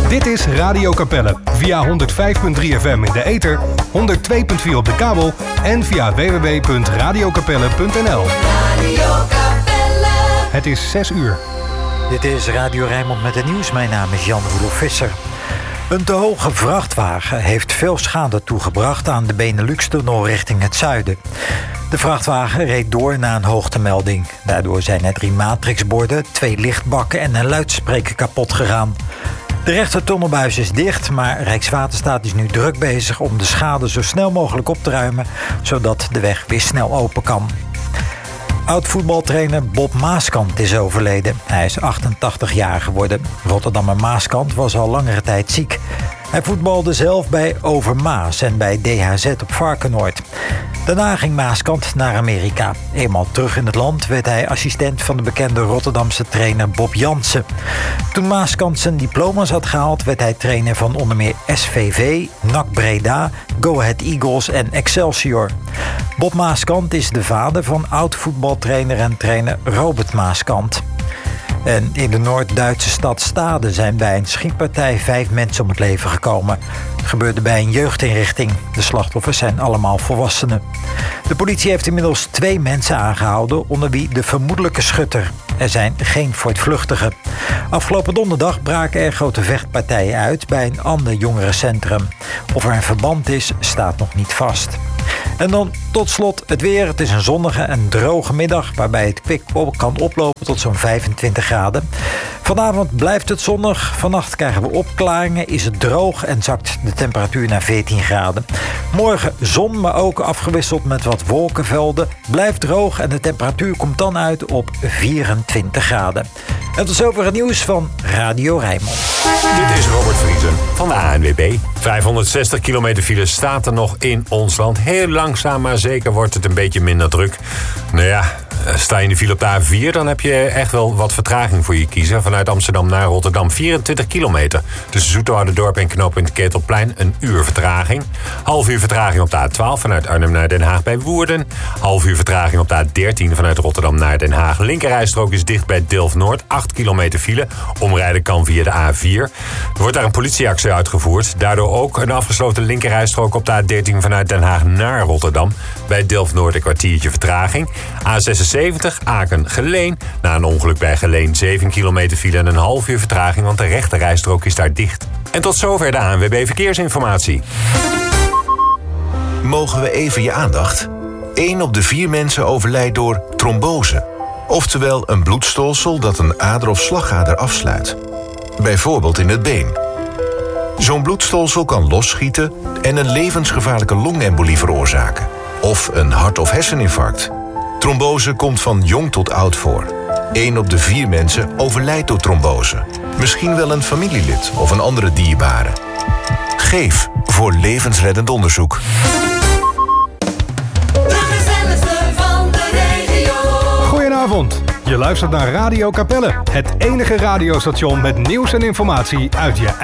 Dit is Radio Capelle via 105.3 FM in de ether, 102.4 op de kabel en via www.radiocapelle.nl. Het is 6 uur. Dit is Radio Rijnmond met het nieuws. Mijn naam is Jan-Rudolf Visser. Een te hoge vrachtwagen heeft veel schade toegebracht aan de Benelux-tunnel richting het zuiden. De vrachtwagen reed door na een hoogtemelding. Daardoor zijn er 3 matrixborden, 2 lichtbakken en een luidspreker kapot gegaan. De rechter tunnelbuis is dicht, maar Rijkswaterstaat is nu druk bezig om de schade zo snel mogelijk op te ruimen, zodat de weg weer snel open kan. Oud-voetbaltrainer Bob Maaskant is overleden. Hij is 88 jaar geworden. Rotterdammer Maaskant was al langere tijd ziek. Hij voetbalde zelf bij Overmaas en bij DHZ op Varkenoord. Daarna ging Maaskant naar Amerika. Eenmaal terug in het land werd hij assistent van de bekende Rotterdamse trainer Bob Jansen. Toen Maaskant zijn diploma's had gehaald, werd hij trainer van onder meer SVV, NAC Breda, Go Ahead Eagles en Excelsior. Bob Maaskant is de vader van oud-voetbaltrainer en trainer Robert Maaskant. En in de Noord-Duitse stad Stade zijn bij een schietpartij 5 mensen om het leven gekomen. Het gebeurde bij een jeugdinrichting. De slachtoffers zijn allemaal volwassenen. De politie heeft inmiddels 2 mensen aangehouden, onder wie de vermoedelijke schutter. Er zijn geen voortvluchtigen. Afgelopen donderdag braken er grote vechtpartijen uit bij een ander jongerencentrum. Of er een verband is, staat nog niet vast. En dan tot slot het weer. Het is een zonnige en droge middag waarbij het kwik kan oplopen tot zo'n 25 graden. Vanavond blijft het zonnig. Vannacht krijgen we opklaringen, is het droog en zakt de temperatuur naar 14 graden. Morgen zon, maar ook afgewisseld met wat wolkenvelden. Blijft droog en de temperatuur komt dan uit op 24 graden. En tot zover het nieuws van Radio Rijnmond. Dit is Robert Vriesen van de ANWB. 560 kilometer file staat er nog in ons land. Heel langzaam, maar zeker wordt het een beetje minder druk. Nou ja, sta je in de file op de A4... dan heb je echt wel wat vertraging voor je kiezen. Vanuit Amsterdam naar Rotterdam 24 kilometer. Tussen Zoeterwouderdorp en knooppunt Ketelplein een uur vertraging. Half uur vertraging op de A12 vanuit Arnhem naar Den Haag bij Woerden. Half uur vertraging op de A13 vanuit Rotterdam naar Den Haag. Linkerrijstrook is dicht bij Delft-Noord. 8 kilometer file. Omrijden kan via de A4. Er wordt daar een politieactie uitgevoerd. Daardoor ook een afgesloten linkerrijstrook op de A13 vanuit Den Haag naar Rotterdam. Bij Delft-Noord een kwartiertje vertraging. A76 Aken-Geleen. Na een ongeluk bij Geleen 7 kilometer file en een half uur vertraging, want de rechterrijstrook is daar dicht. En tot zover de ANWB Verkeersinformatie. Mogen we even je aandacht? 1 op de 4 mensen overlijdt door trombose. Oftewel een bloedstolsel dat een ader of slagader afsluit. Bijvoorbeeld in het been. Zo'n bloedstolsel kan losschieten en een levensgevaarlijke longembolie veroorzaken. Of een hart- of herseninfarct. Trombose komt van jong tot oud voor. 1 op de 4 mensen overlijdt door trombose. Misschien wel een familielid of een andere dierbare. Geef voor levensreddend onderzoek. Goedenavond. Je luistert naar Radio Capelle, het enige radiostation met nieuws en informatie uit je